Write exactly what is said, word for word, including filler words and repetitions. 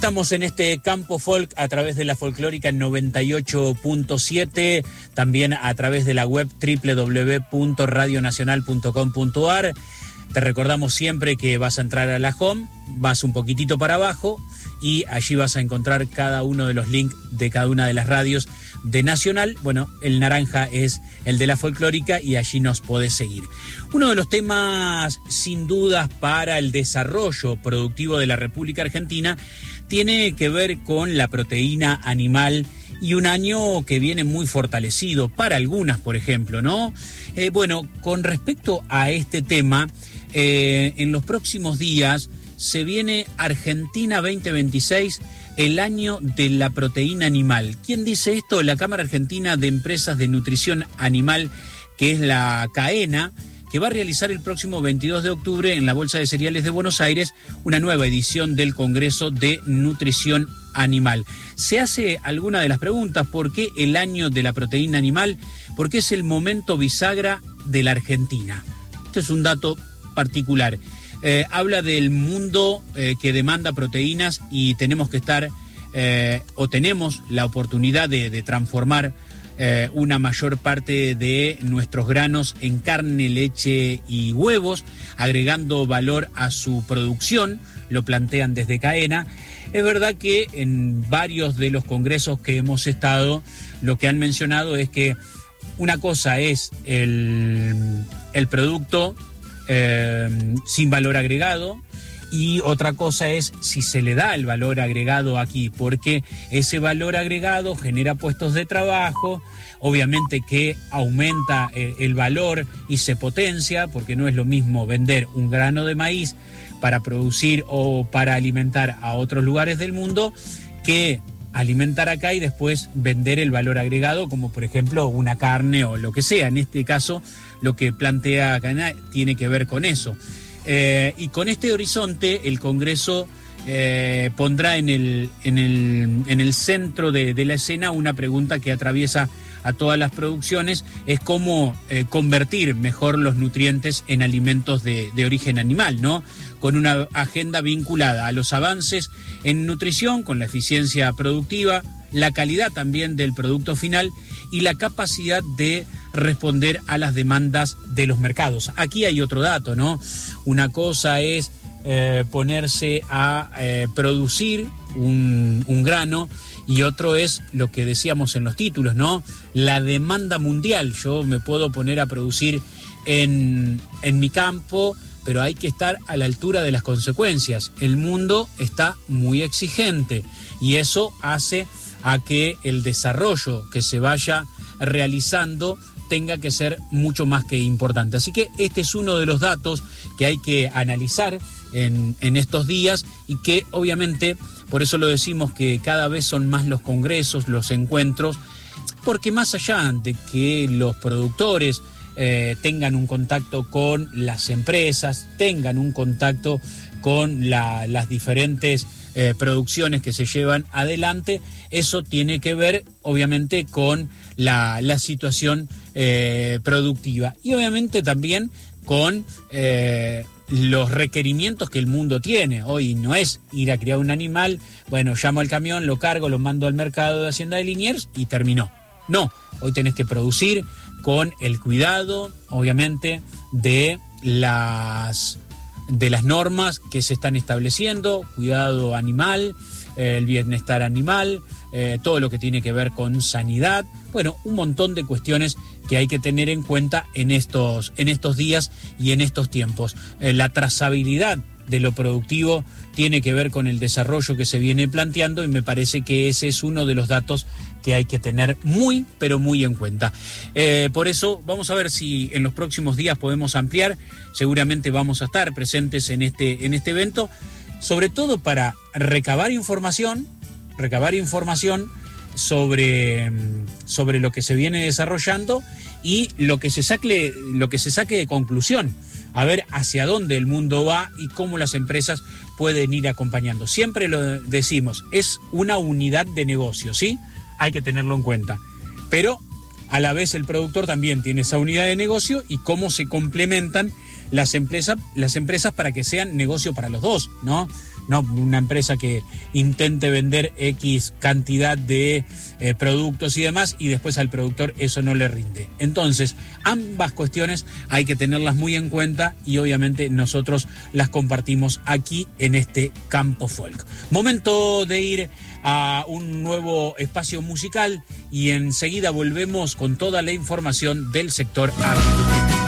Estamos en este campo folk a través de la folclórica noventa y ocho punto siete, también a través de la web doble u doble u doble u punto radio nacional punto com punto a r. Te recordamos siempre que vas a entrar a la home, vas un poquitito para abajo y allí vas a encontrar cada uno de los links de cada una de las radios de Nacional. Bueno, el naranja es el de la folclórica y allí nos podés seguir. Uno de los temas sin dudas para el desarrollo productivo de la República Argentina tiene que ver con la proteína animal y un año que viene muy fortalecido para algunas, por ejemplo, ¿no? Eh, bueno, con respecto a este tema, eh, en los próximos días se viene Argentina veinte veintiséis, el año de la proteína animal. ¿Quién dice esto? La Cámara Argentina de Empresas de Nutrición Animal, que es la CAENA, que va a realizar el próximo veintidós de octubre en la Bolsa de Cereales de Buenos Aires una nueva edición del Congreso de Nutrición Animal. Se hace alguna de las preguntas: ¿por qué el año de la proteína animal? Porque es el momento bisagra de la Argentina. Este es un dato particular. Eh, habla del mundo eh, que demanda proteínas y tenemos que estar, eh, o tenemos la oportunidad de, de transformar eh, una mayor parte de nuestros granos en carne, leche y huevos, agregando valor a su producción, lo plantean desde CAENA. Es verdad que en varios de los congresos que hemos estado, lo que han mencionado es que una cosa es el, el producto Eh, sin valor agregado, y otra cosa es si se le da el valor agregado aquí, porque ese valor agregado genera puestos de trabajo, obviamente que aumenta eh, el valor y se potencia, porque no es lo mismo vender un grano de maíz para producir o para alimentar a otros lugares del mundo que alimentar acá y después vender el valor agregado, como por ejemplo una carne o lo que sea. En este caso, lo que plantea CAENA tiene que ver con eso. Eh, y con este horizonte, el Congreso eh, pondrá en el, en el, en el centro de, de la escena una pregunta que atraviesa a todas las producciones: es cómo eh, convertir mejor los nutrientes en alimentos de, de origen animal, ¿no? Con una agenda vinculada a los avances en nutrición, con la eficiencia productiva, la calidad también del producto final y la capacidad de responder a las demandas de los mercados. Aquí hay otro dato, ¿no? Una cosa es eh, ponerse a eh, producir un, un grano, y otro es lo que decíamos en los títulos, ¿no? La demanda mundial. Yo me puedo poner a producir en, en mi campo, pero hay que estar a la altura de las consecuencias. El mundo está muy exigente y eso hace a que el desarrollo que se vaya realizando tenga que ser mucho más que importante. Así que este es uno de los datos que hay que analizar en, en estos días, y que obviamente, por eso lo decimos, que cada vez son más los congresos, los encuentros, porque más allá de que los productores eh, tengan un contacto con las empresas, tengan un contacto con la, las diferentes eh, producciones que se llevan adelante, eso tiene que ver obviamente con la, la situación eh, productiva, y obviamente también con eh, los requerimientos que el mundo tiene. Hoy no es ir a criar un animal, bueno, llamo al camión, lo cargo, lo mando al mercado de Hacienda de Liniers y terminó. No, hoy tenés que producir con el cuidado, obviamente, de las, de las normas que se están estableciendo: cuidado animal, eh, el bienestar animal, eh, todo lo que tiene que ver con sanidad. Bueno, un montón de cuestiones que hay que tener en cuenta en estos, en estos días y en estos tiempos. Eh, la trazabilidad de lo productivo tiene que ver con el desarrollo que se viene planteando, y me parece que ese es uno de los datos que hay que tener muy, pero muy en cuenta. Eh, por eso vamos a ver si en los próximos días podemos ampliar. Seguramente vamos a estar presentes en este, en este evento, sobre todo para recabar información, recabar información sobre, sobre lo que se viene desarrollando y lo que se saque, lo que se saque de conclusión, a ver hacia dónde el mundo va y cómo las empresas pueden ir acompañando. Siempre lo decimos, es una unidad de negocio, ¿sí? Hay que tenerlo en cuenta. Pero a la vez el productor también tiene esa unidad de negocio, y cómo se complementan las empresas, las empresas para que sean negocio para los dos, ¿no? ¿no? Una empresa que intente vender X cantidad de eh, productos y demás, y después al productor eso no le rinde. Entonces, ambas cuestiones hay que tenerlas muy en cuenta y obviamente nosotros las compartimos aquí en este Campo Folk. Momento de ir a un nuevo espacio musical y enseguida volvemos con toda la información del sector agrícola.